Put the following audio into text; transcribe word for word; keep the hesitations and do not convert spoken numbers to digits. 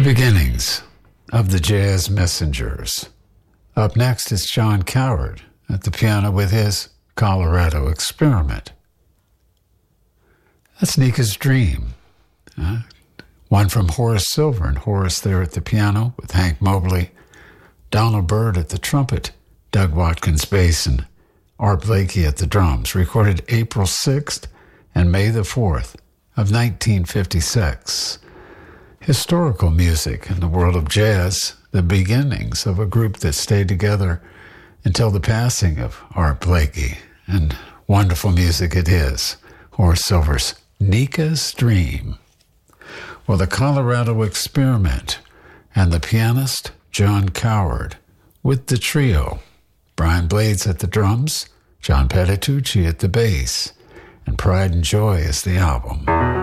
beginnings of the Jazz Messengers. Up next is John Cowherd at the piano with his Colorado Experiment. That's Nika's Dream, uh, one from Horace Silver, and Horace there at the piano with Hank Mobley, Donald Byrd at the trumpet, Doug Watkins bass, and Art Blakey at the drums, recorded April sixth and May the fourth of nineteen fifty-six. Historical music in the world of jazz, the beginnings of a group that stayed together until the passing of Art Blakey, and wonderful music it is. Horace Silver's Nika's Dream. Well, the Colorado Experiment and the pianist John Cowherd with the trio. Brian Blades at the drums, John Patitucci at the bass, and Pride and Joy is the album.